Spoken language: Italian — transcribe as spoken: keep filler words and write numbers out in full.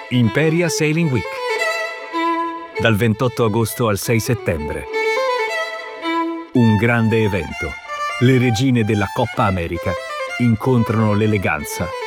Imperia Sailing Week. Dal ventotto agosto al sei settembre. Un grande evento. Le regine della Coppa America incontrano l'eleganza